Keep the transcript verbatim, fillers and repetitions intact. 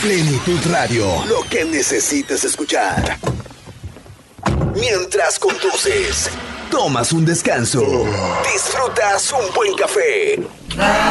Plenitud Radio, lo que necesites escuchar. Mientras conduces, tomas un descanso, disfrutas un buen café